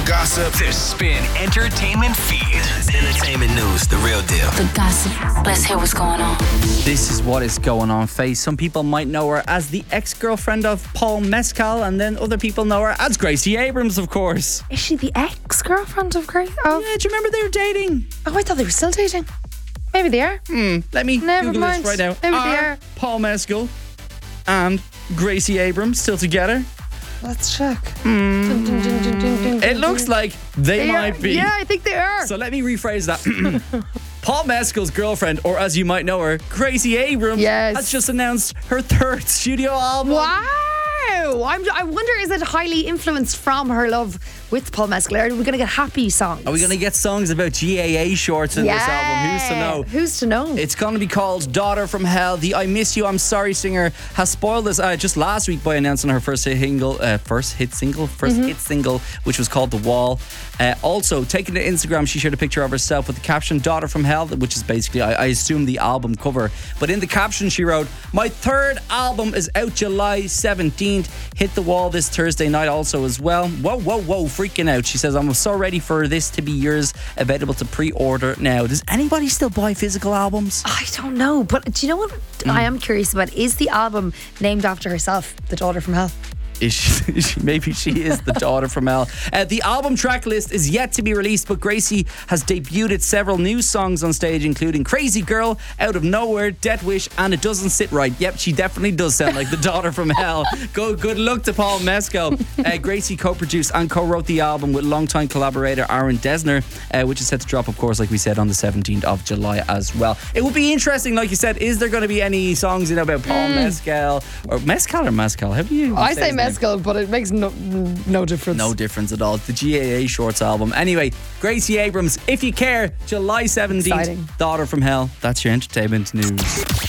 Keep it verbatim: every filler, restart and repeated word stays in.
gossip. The Spin Entertainment Feed. Entertainment news, the real deal. The gossip. Let's hear what's going on. This is what is going on, Faye. Some people might know her as the ex-girlfriend of Paul Mescal, and then other people know her as Gracie Abrams, of course. Is she the ex-girlfriend of Grace? Of... Yeah, do you remember they were dating? Oh, I thought they were still dating. Maybe they are. Hmm, let me Never Google mind. this right now. Maybe are they are. Paul Mescal and Gracie Abrams still together? Let's check. Mm. Dun, dun, dun, dun, dun, dun, It looks like they, they might are. be. Yeah, I think they are. So let me rephrase that. Paul Mescal's girlfriend, or as you might know her, Gracie Abrams, yes. has just announced her third studio album. Wow. I'm, I wonder, is it highly influenced from her love with Paul Mescal? Are we going to get happy songs? Are we going to get songs about G A A shorts in yeah. this album? Who's to know? Who's to know? It's going to be called Daughter from Hell. The I Miss You, I'm Sorry singer has spoiled us uh, just last week by announcing her first hit single, uh, first hit single, first Mm-hmm. hit single, which was called The Wall. Uh, also, taking to Instagram, she shared a picture of herself with the caption Daughter from Hell, which is basically, I, I assume, the album cover. But in the caption, she wrote, "My third album is out July seventeenth. Hit the wall this Thursday night also as well." Whoa, whoa, whoa, freaking out. She says, "I'm so ready for this to be yours, available to pre-order now." Does anybody still buy physical albums? I don't know, but do you know what Mm. I am curious about? Is the album named after herself, The Daughter from Hell? Is she, is she, maybe she is the Daughter from Hell. Uh, the album track list is yet to be released, but Gracie has debuted several new songs on stage, including Crazy Girl, Out of Nowhere, Death Wish, and It Doesn't Sit Right. Yep, she definitely does sound like the Daughter from Hell. Go, good luck to Paul Mescal. Uh, Gracie co-produced and co-wrote the album with longtime collaborator Aaron Dessner, uh, which is set to drop, of course, like we said, on the seventeenth of July as well. It will be interesting, like you said, is there going to be any songs, you know, about Paul mm. Mescal, or Mescal or Mescal? How do you I say, say Mescal, but it makes no no difference. No difference at all. The G A A Shorts album. Anyway, Gracie Abrams, if you care, July seventeenth, Exciting. Daughter from Hell. That's your entertainment news.